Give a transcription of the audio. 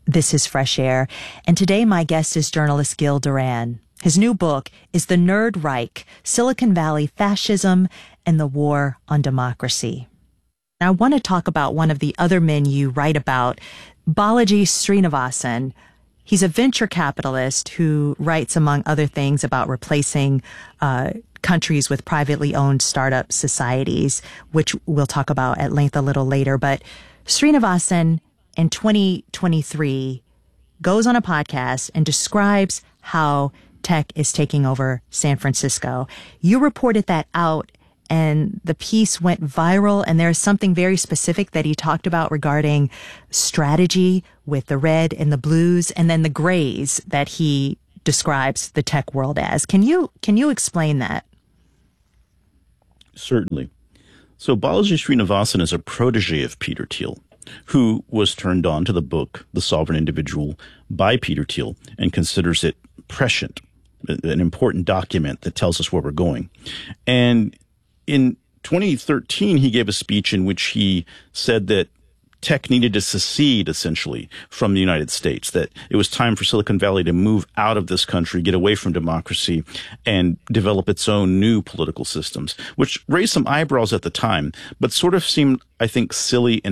This is Fresh Air, and today my guest is journalist Gil Duran. His new book is The Nerd Reich, Silicon Valley Fascism and the War on Democracy. Now, I want to talk about one of the other men you write about, Balaji Srinivasan. He's a venture capitalist who writes, among other things, about replacing countries with privately owned startup societies, which we'll talk about at length a little later. But Srinivasan, in 2023, goes on a podcast and describes how tech is taking over San Francisco. You reported that out, and the piece went viral, and there's something very specific that he talked about regarding strategy with the red and the blues, and then the grays that he describes the tech world as. Can you explain that? Certainly. So Balaji Srinivasan is a protege of Peter Thiel, who was turned on to the book The Sovereign Individual by Peter Thiel and considers it prescient, an important document that tells us where we're going. And in 2013, he gave a speech in which he said that tech needed to secede, essentially, from the United States, that it was time for Silicon Valley to move out of this country, get away from democracy, and develop its own new political systems, which raised some eyebrows at the time, but sort of seemed, I think, silly and